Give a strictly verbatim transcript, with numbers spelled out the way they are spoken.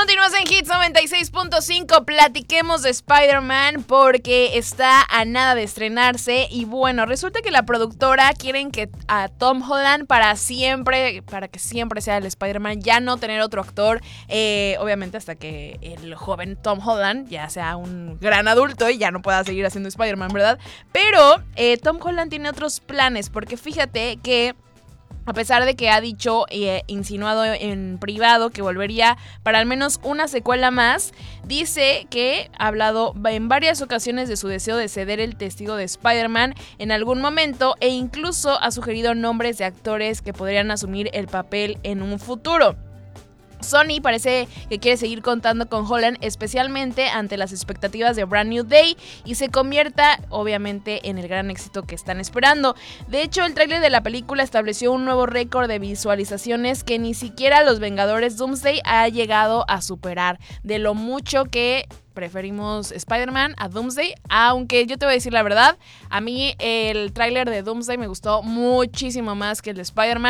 Continúas en Hits noventa y seis punto cinco. Platiquemos de Spider-Man porque está a nada de estrenarse. Y bueno, resulta que la productora quieren que a Tom Holland para siempre, para que siempre sea el Spider-Man, ya no tener otro actor. Eh, obviamente hasta que el joven Tom Holland ya sea un gran adulto y ya no pueda seguir haciendo Spider-Man, ¿verdad? Pero eh, Tom Holland tiene otros planes porque fíjate que a pesar de que ha dicho e eh, insinuado en privado que volvería para al menos una secuela más, dice que ha hablado en varias ocasiones de su deseo de ceder el testigo de Spider-Man en algún momento e incluso ha sugerido nombres de actores que podrían asumir el papel en un futuro. Sony parece que quiere seguir contando con Holland, especialmente ante las expectativas de Brand New Day y se convierta obviamente en el gran éxito que están esperando. De hecho, el tráiler de la película estableció un nuevo récord de visualizaciones que ni siquiera los Vengadores Doomsday ha llegado a superar, de lo mucho que preferimos Spider-Man a Doomsday, aunque yo te voy a decir la verdad, a mí el tráiler de Doomsday me gustó muchísimo más que el de Spider-Man.